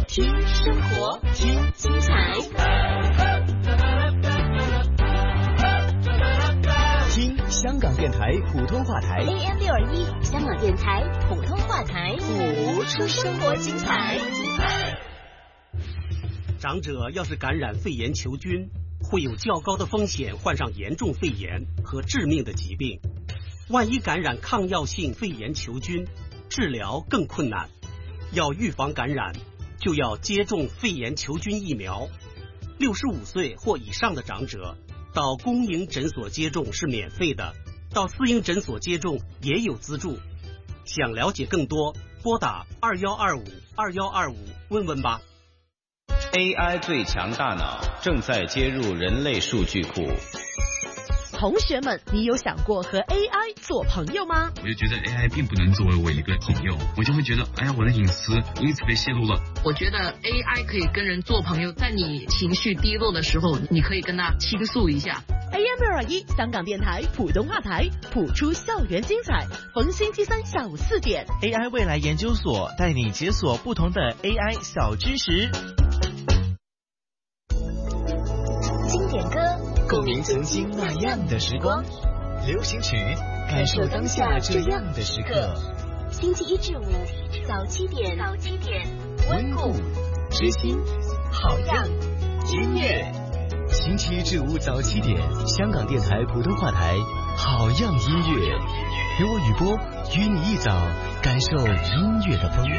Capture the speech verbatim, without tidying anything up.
听生活，听精彩， 听香港电台普通话台 A M 六二一，香港电台普通话台，谱出生活精彩。 长者要是感染肺炎球菌，会有较高的风险患上严重肺炎和致命的疾病。万一感染抗药性肺炎球菌，治疗更困难。要预防感染，就要接种肺炎球菌疫苗。六十五岁或以上的长者，到公营诊所接种是免费的，到私营诊所接种也有资助。想了解更多，拨打二幺二五二幺二五问问吧。 A I 最强大脑正在接入人类数据库。 同学们，你有想过和 A I 做朋友吗？ 我就觉得 A I 并不能作为我一个朋友，我就会觉得，哎呀，我的隐私因此被泄露了。 我觉得 A I 可以跟人做朋友，在你情绪低落的时候，你可以跟他倾诉一下。 A M 六二一，香港电台普通话台，谱出校园精彩。逢星期三下午四点 ，A I 未来研究所带你解锁不同的 A I 小知识。 经典歌， 共鸣曾经那样的时光；流行曲，感受当下这样的时刻。 星期一至五早七点，早七点， 温故知新，好样音乐。星期一至五早七点，香港电台普通话台，好样音乐，由我雨波与你一早感受音乐的风。